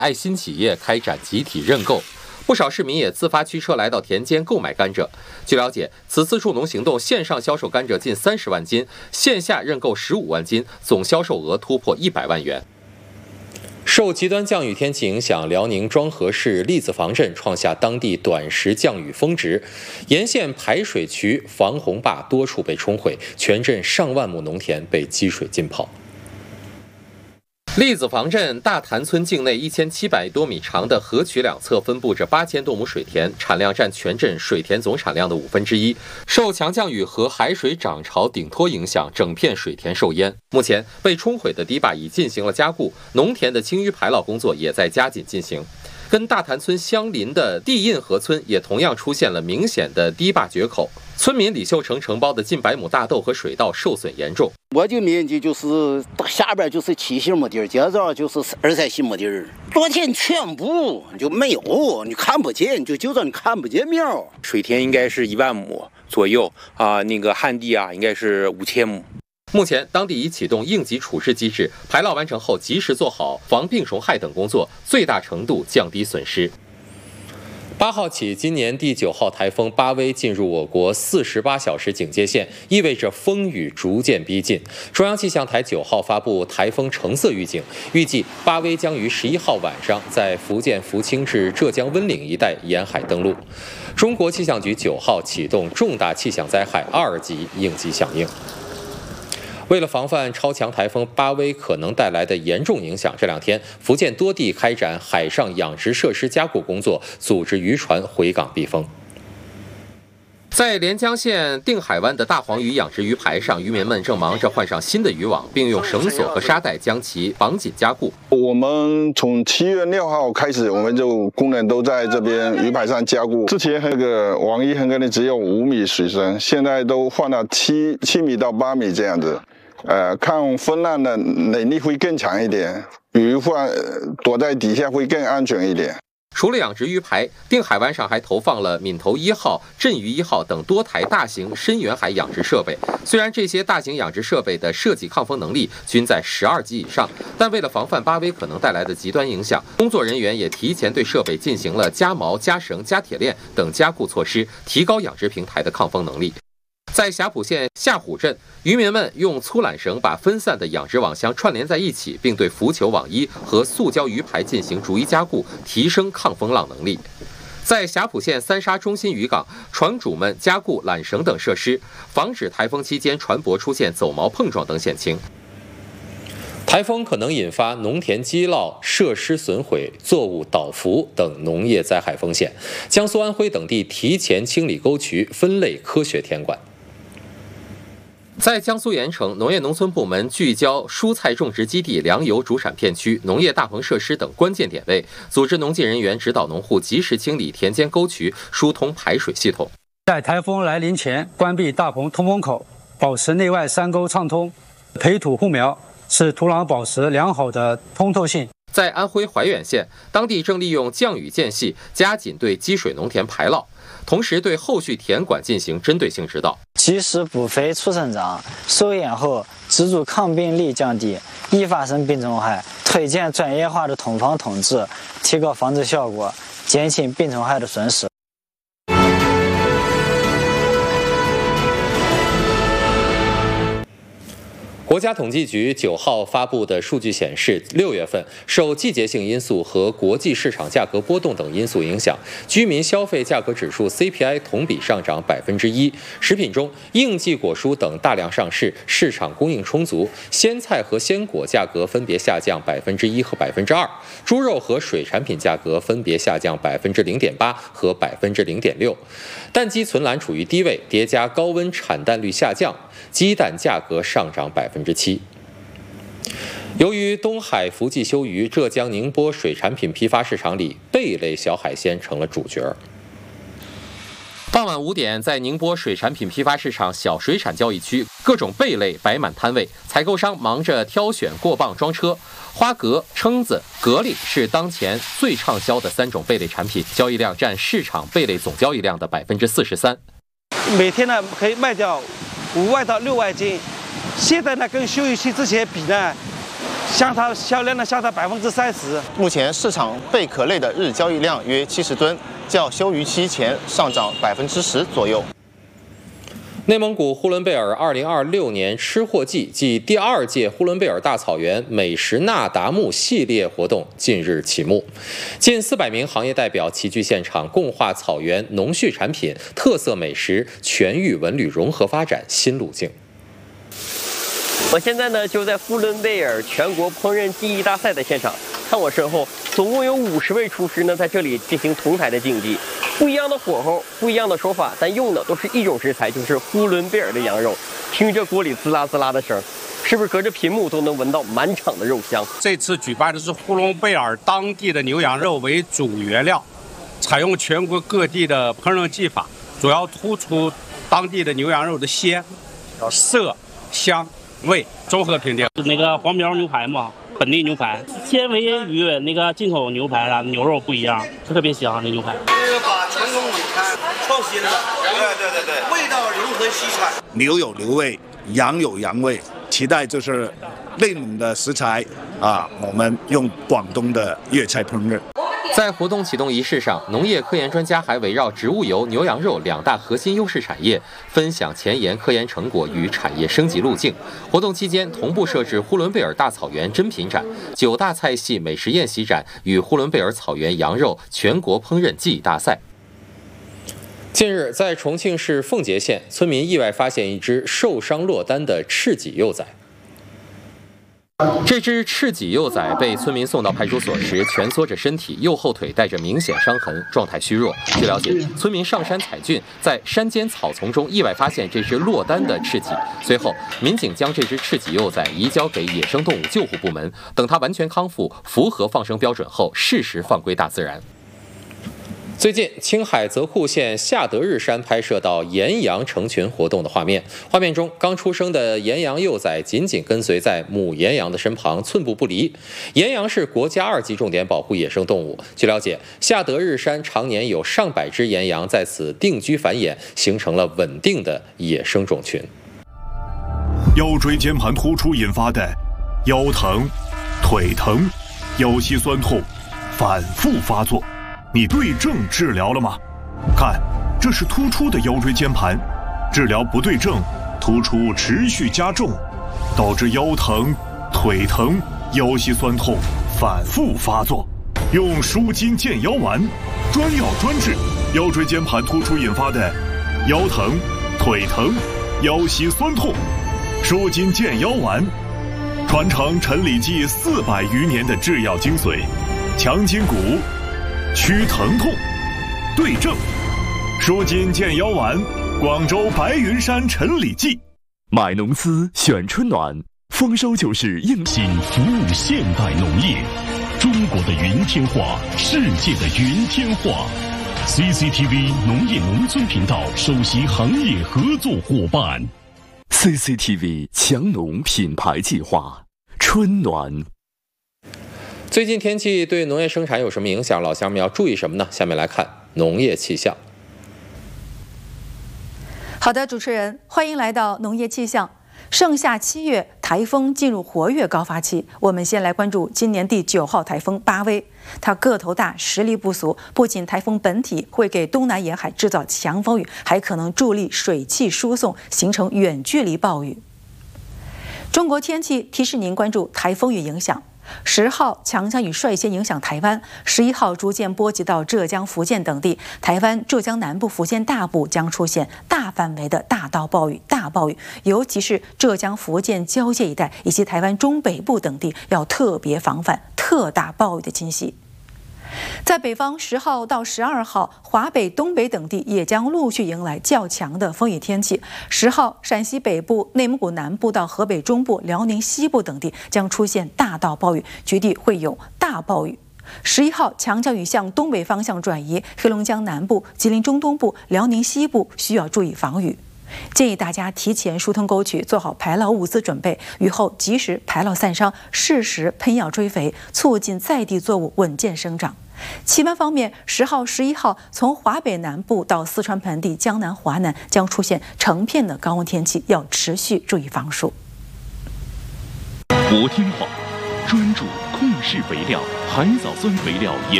爱心企业开展集体认购。不少市民也自发驱车来到田间购买甘蔗。据了解，此次助农行动线上销售甘蔗近30万斤，线下认购15万斤，总销售额突破100万元。受极端降雨天气影响，辽宁庄河市栗子房镇创下当地短时降雨峰值，沿线排水渠、防洪坝多处被冲毁，全镇上万亩农田被积水浸泡。栗子房镇大潭村境内1700多米长的河渠两侧分布着8000多亩水田，产量占全镇水田总产量的1/5。受强降雨和海水涨潮顶托影响，整片水田受淹。目前被冲毁的堤坝已进行了加固，农田的清淤排涝工作也在加紧进行。跟大潭村相邻的地印河村也同样出现了明显的堤坝决口，村民李秀成承包的近100亩大豆和水稻受损严重。 我的面积就是下边就是7席亩地，接着就是2-3席亩地，昨天全部就没有，你看不见，就让你看不见苗。 水田应该是1万亩左右啊，那个旱地应该是5000亩。 目前，当地已启动应急处置机制，排涝完成后及时做好防病虫害等工作，最大程度降低损失。8号起，今年第9号台风巴威进入我国48小时警戒线，意味着风雨逐渐逼近。中央气象台9号发布台风橙色预警，预计巴威将于11号晚上在福建福清至浙江温岭一带沿海登陆。中国气象局9号启动重大气象灾害2级应急响应。为了防范超强台风巴威可能带来的严重影响，这2天福建多地开展海上养殖设施加固工作，组织渔船回港避风。在连江县定海湾的大黄鱼养殖鱼排上，渔民们正忙着换上新的渔网，并用绳索和沙袋将其绑紧加固。 我们从7月6号开始，我们就工人都在这边鱼排上加固。之前那个网鱼很可能只有5米水深，现在都换到7米到8米这样子。抗风浪的能力会更强一点，鱼放躲在底下会更安全一点。 除了养殖鱼排，定海湾上还投放了闽头1号、镇鱼1号等多台大型深远海养殖设备。虽然这些大型养殖设备的设计抗风能力均在12级以上，但为了防范巴威可能带来的极端影响，工作人员也提前对设备进行了加锚、加绳、加铁链等加固措施，提高养殖平台的抗风能力。在霞浦县下虎镇，渔民们用粗缆绳把分散的养殖网箱串联在一起，并对浮球网衣和塑胶鱼排进行逐一加固，提升抗风浪能力。在霞浦县三沙中心渔港，船主们加固缆绳等设施，防止台风期间船舶出现走锚碰撞等险情。台风可能引发农田积涝、设施损毁、作物倒伏等农业灾害风险。江苏、安徽等地提前清理沟渠，分类科学填管。在江苏盐城，农业农村部门聚焦蔬菜种植基地、粮油主产片区、农业大棚设施等关键点位，组织农技人员指导农户及时清理田间沟渠，疏通排水系统。 在台风来临前，关闭大棚通风口，保持内外3沟畅通，培土护苗，使土壤保持良好的通透性。 在安徽怀远县，当地正利用降雨间隙，加紧对积水农田排涝，同时对后续田管进行针对性指导。 及时补肥促生长，收眼后植株抗病力降低，易发生病虫害。推荐专业化的统防统治，提高防治效果，减轻病虫害的损失。 国家统计局9号发布的数据显示，6月份受季节性因素和国际市场价格波动等因素影响，居民消费价格指数 CPI 同比上涨1%。食品中，应季果蔬等大量上市，市场供应充足，鲜菜和鲜果价格分别下降1%和2%，猪肉和水产品价格分别下降0.8%和0.6%。蛋鸡存栏处于低位，叠加高温产蛋率下降，鸡蛋价格上涨7%。由于东海福记休渔，浙江宁波水产品批发市场里贝类小海鲜成了主角。傍晚5点，在宁波水产品批发市场小水产交易区，各种贝类摆满摊位，采购商忙着挑选过磅装车。花蛤、蛏子、蛤蜊是当前最畅销的3种贝类产品，交易量占市场贝类总交易量的43%。 每天呢可以卖掉5万到6万斤。现在呢跟休渔期之前比呢， 相差销量呢相差30%。 目前市场贝壳类的日交易量约70吨，较休渔期前上涨10%左右。 内蒙古呼伦贝尔2026年吃货季暨第2届呼伦贝尔大草原美食那达慕系列活动近日启幕，近400名行业代表齐聚现场，共话草原农畜产品、特色美食、全域文旅融合发展新路径。 我现在呢就在呼伦贝尔全国烹饪技艺大赛的现场，看我身后，总共有50位厨师呢在这里进行同台的竞技。不一样的火候，不一样的手法，但用的都是一种食材，就是呼伦贝尔的羊肉。听这锅里滋啦滋啦的声，是不是隔着屏幕都能闻到满场的肉香？ 这次举办的是呼伦贝尔当地的牛羊肉为主原料，采用全国各地的烹饪技法，主要突出当地的牛羊肉的鲜、色、香、味综合评定。 是那个黄苗牛排嘛，本地牛排，纤维与那个进口牛排啊牛肉不一样，特别香。这牛排是把传统美餐创新了，对，味道融合西餐。 牛有牛味，羊有羊味，期待就是内蒙的食材啊，我们用广东的粤菜烹饪。 在活动启动仪式上，农业科研专家还围绕植物油、牛羊肉2大核心优势产业，分享前沿科研成果与产业升级路径。活动期间，同步设置呼伦贝尔大草原珍品展、9大菜系美食宴席展与呼伦贝尔草原羊肉全国烹饪技艺大赛。近日，在重庆市奉节县，村民意外发现一只受伤落单的赤脊幼崽。这只赤脊幼崽被村民送到派出所时，蜷缩着身体，右后腿带着明显伤痕，状态虚弱。据了解，村民上山采菌，在山间草丛中意外发现这只落单的赤脊。随后，民警将这只赤脊幼崽移交给野生动物救护部门，等它完全康复、符合放生标准后，适时放归大自然。最近，青海泽库县下德日山拍摄到岩羊成群活动的画面。画面中，刚出生的岩羊幼崽紧紧跟随在母岩羊的身旁，寸步不离。岩羊是国家2级重点保护野生动物。据了解，下德日山常年有上百只岩羊在此定居繁衍，形成了稳定的野生种群。 腰椎间盘突出引发的腰疼、腿疼、腰膝酸痛反复发作。你对症治疗了吗？看，这是突出的腰椎间盘，治疗不对症，突出持续加重，导致腰疼、腿疼、腰膝酸痛反复发作。用舒筋健腰丸，专药专治腰椎间盘突出引发的腰疼、腿疼、腰膝酸痛。舒筋健腰丸，传承陈李济400余年的制药精髓，强筋骨。祛疼痛，对症，舒筋健腰丸，广州白云山陈李济。 买农资选春暖，丰收就是应心服务现代农业，中国的云天化，世界的云天化。CCTV 农业农村频道首席行业合作伙伴。CCTV 强农品牌计划，春暖。 最近天气对农业生产有什么影响？老乡们要注意什么呢？下面来看农业气象。 好的，主持人，欢迎来到农业气象。盛夏7月，台风进入活跃高发期。我们先来关注今年第9号台风巴威，它个头大，实力不俗。不仅台风本体会给东南沿海制造强风雨，还可能助力水汽输送，形成远距离暴雨。中国天气提示您关注台风雨影响。10号强降雨率先影响台湾，11号逐渐波及到浙江、福建等地。台湾、浙江南部、福建大部将出现大范围的大到暴雨、大暴雨，尤其是浙江、福建交界一带以及台湾中北部等地要特别防范特大暴雨的侵袭。在北方，10号到12号，华北、东北等地也将陆续迎来较强的风雨天气。10号，陕西北部、内蒙古南部到河北中部、辽宁西部等地将出现大到暴雨，局地会有大暴雨。11号，强降雨向东北方向转移，黑龙江南部、吉林中东部、辽宁西部需要注意防雨。建议大家提前疏通沟渠，做好排涝物资准备，雨后及时排涝散伤，适时喷药追肥，促进在地作物稳健生长。气温方面，10号、11号从华北南部到四川盆地、江南、华南将出现成片的高温天气，要持续注意防暑。 国听话， 专注控制肥料，海藻酸肥料也